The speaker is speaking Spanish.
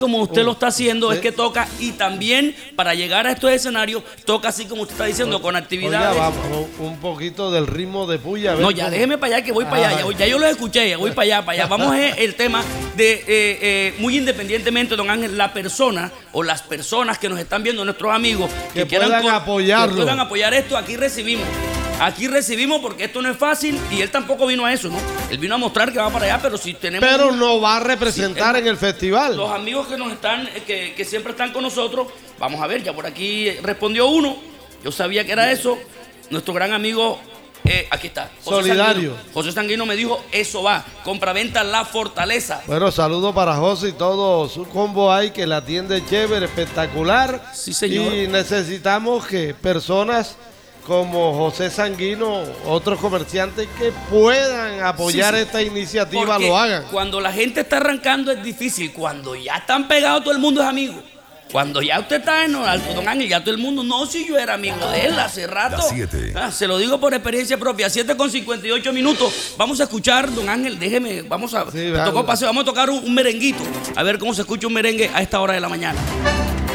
como usted lo está haciendo, es que toca, y también para llegar a estos escenarios, toca así como usted está diciendo, con actividades. Oiga, vamos, un poquito del ritmo de puya. No, ya déjeme para allá, que voy para allá. Ya yo lo escuché, ya voy para allá, para allá. Vamos a el tema de, muy independientemente, don Ángel, la persona o las personas que nos están viendo, nuestros amigos, que puedan apoyarlo. Que puedan apoyar esto, aquí recibimos. Aquí recibimos porque esto no es fácil y él tampoco vino a eso, ¿no? Él vino a mostrar que va para allá, pero si tenemos... Pero no va a representar en el festival. Los amigos que nos están, que siempre están con nosotros, vamos a ver, ya por aquí respondió uno. Yo sabía que era eso. Nuestro gran amigo, aquí está. José Solidario. Sanguino. José Sanguino me dijo, eso va. Compraventa La Fortaleza. Bueno, saludos para José y todo su combo ahí, que la atiende chévere, espectacular. Sí, señor. Y necesitamos que personas como José Sanguino, otros comerciantes que puedan apoyar esta iniciativa, porque lo hagan. Cuando la gente está arrancando es difícil. Cuando ya están pegados, todo el mundo es amigo. Cuando ya usted está en Alto, don Ángel, ya todo el mundo, no, si yo era amigo de él hace rato. Se lo digo por experiencia propia. 7:58. Vamos a escuchar, don Ángel, déjeme, vamos a, sí, vamos a tocar un merenguito. A ver cómo se escucha un merengue a esta hora de la mañana.